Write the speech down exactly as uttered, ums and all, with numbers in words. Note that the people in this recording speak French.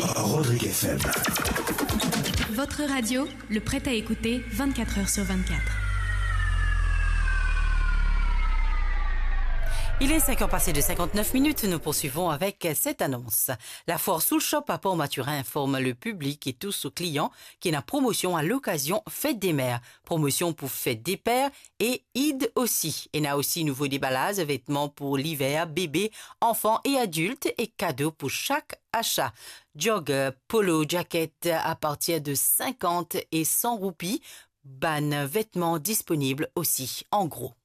Rodrigue F M. Votre radio, le prêt à écouter vingt-quatre heures sur vingt-quatre. Il est cinq heures passées de cinquante-neuf minutes. Nous poursuivons avec cette annonce. La foire Soul Shop à Port-Maturin informe le public et tous aux clients qu'il y a une promotion à l'occasion Fête des Mères. Promotion pour Fête des Pères et Eid aussi. Et il y a aussi nouveau déballage, vêtements pour l'hiver, bébés, enfants et adultes et cadeaux pour chaque achat. Jog, polo, jacket à partir de cinquante et cent roupies. Ban vêtements disponibles aussi en gros.